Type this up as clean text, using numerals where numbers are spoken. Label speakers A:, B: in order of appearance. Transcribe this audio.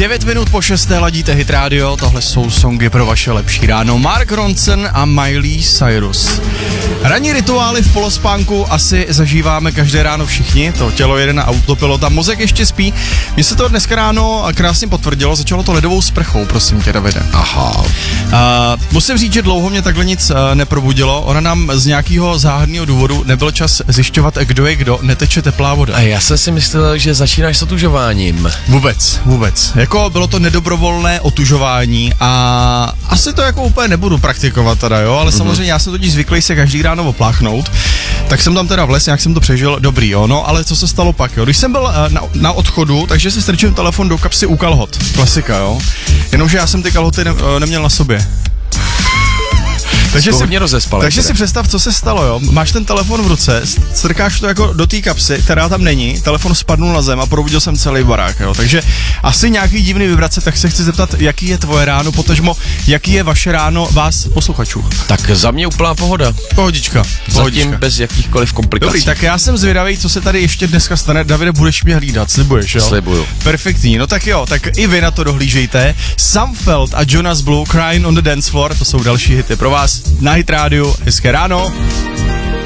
A: 9 minut po 6. ladíte Hit Radio, tohle jsou songy pro vaše lepší ráno. Mark Ronson a Miley Cyrus. Ranní rituály v polospánku asi zažíváme každé ráno všichni, to tělo jede na autopilot a mozek ještě spí. Mně se to dneska ráno krásně potvrdilo, začalo to ledovou sprchou, prosím tě, Davide.
B: Aha.
A: Musím říct, že dlouho mě takhle nic neprobudilo, ona nám z nějakého záhadného důvodu nebyl čas zjišťovat, kdo je kdo, neteče teplá voda.
B: A já jsem si myslel, že začínáš s otužováním.
A: Vůbec. Jako bylo to nedobrovolné otužování a asi to jako úplně nebudu praktikovat teda, jo, ale samozřejmě já jsem totiž zvyklý se každý ráno opláchnout, tak jsem tam teda vlez, nějak jsem to přežil, dobrý, jo, no, ale co se stalo pak, jo, když jsem byl na odchodu, takže si strčil telefon do kapsy u kalhot, klasika, jo, jenomže já jsem ty kalhoty neměl na sobě. Takže si představ, co se stalo, jo. Máš ten telefon v ruce, strkáš to jako do té kapsy, která tam není, telefon spadnul na zem a probudil jsem celý barák, jo. Takže asi nějaký divný vibrace, tak se chci zeptat, jaký je tvoje ráno, potažmo, jaký je vaše ráno vás posluchačů.
B: Tak za mě úplná pohoda.
A: Pohodička.
B: Zatím bez jakýchkoliv komplikací.
A: Dobrý, tak já jsem zvědavý, co se tady ještě dneska stane. Davide, budeš mě hlídat, slibuješ, jo?
B: Slibuju.
A: Perfektní, no tak jo, tak i vy na to dohlížejte. Sumfeld a Jonas Blue, Crying on the Dance Floor, to jsou další hity pro vás na Hit Radio. Hezké ráno.